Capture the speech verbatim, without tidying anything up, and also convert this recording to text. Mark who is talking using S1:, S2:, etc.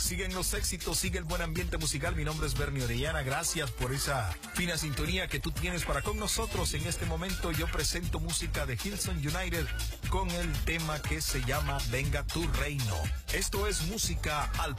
S1: siguen los éxitos, sigue el buen ambiente musical. Mi nombre es Bernie Orellana. Gracias por esa fina sintonía que tú tienes para con nosotros. En este momento yo presento música de Hillsong United con el tema que se llama Venga tu Reino. Esto es música al